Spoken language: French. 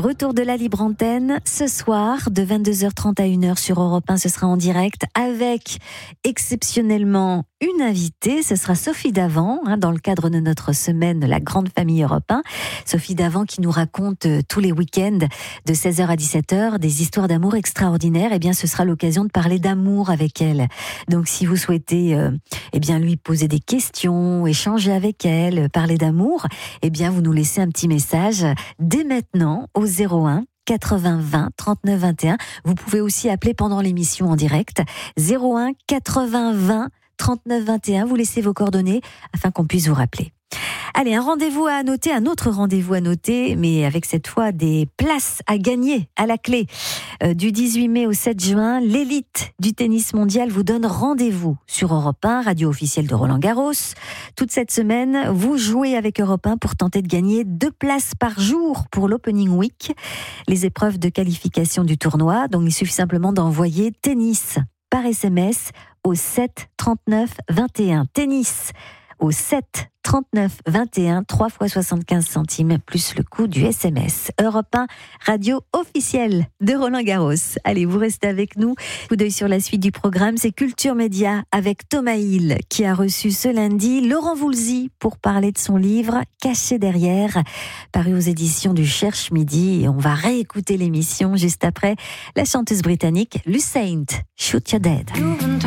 Retour de la libre antenne ce soir de 22h30 à 1h sur Europe 1. Ce sera en direct avec exceptionnellement une invitée. Ce sera Sophie Davant dans le cadre de notre semaine La Grande Famille Europe 1. Sophie Davant qui nous raconte tous les week-ends de 16h à 17h des histoires d'amour extraordinaires. Eh bien, ce sera l'occasion de parler d'amour avec elle. Donc, si vous souhaitez lui poser des questions, échanger avec elle, parler d'amour, eh bien, vous nous laissez un petit message dès maintenant au 01 80 20 39 21. Vous pouvez aussi appeler pendant l'émission en direct 01 80 20 39 21. Vous laissez vos coordonnées afin qu'on puisse vous rappeler. Allez, un autre rendez-vous à noter, mais avec cette fois des places à gagner à la clé. Du 18 mai au 7 juin, l'élite du tennis mondial vous donne rendez-vous sur Europe 1, radio officielle de Roland Garros. Toute cette semaine, vous jouez avec Europe 1 pour tenter de gagner 2 places par jour pour l'Opening Week, les épreuves de qualification du tournoi. Donc, il suffit simplement d'envoyer tennis par SMS au 7 39 21. Tennis au 7 39 21, 3 fois 75 centimes, plus le coût du SMS. Europe 1, radio officielle de Roland Garros. Allez, vous restez avec nous. Coup d'œil sur la suite du programme, c'est Culture Média avec Thomas Hill, qui a reçu ce lundi Laurent Voulzy pour parler de son livre Caché derrière, paru aux éditions du Cherche Midi. Et on va réécouter l'émission juste après la chanteuse britannique Lusaint, Shoot Your Dead.